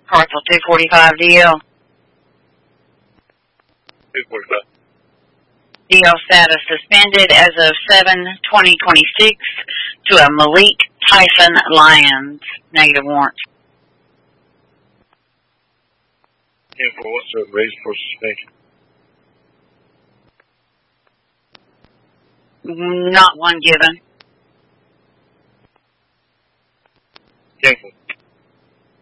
Parcel 245 DL. 245. DL status suspended as of 7/20/26 to a Malik Tyson Lyons. Negative warrant. 10-4, what's the reason for suspension? Not one given.